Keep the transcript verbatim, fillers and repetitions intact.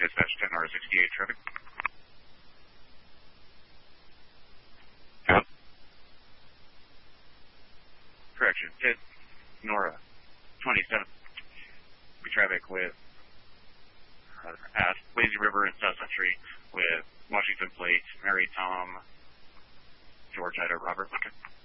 Dispatch ten Nora sixty-eight traffic. Hello? Correction, ten Nora twenty-seven. We traffic with uh, at Lazy River and South Century with Washington Plate, Mary Tom, George Ida Robert Lincoln.